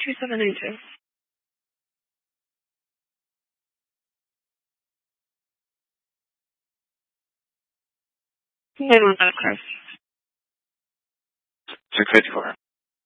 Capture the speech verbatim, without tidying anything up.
two seven nine two. nine one five, Chris. six fifty-four.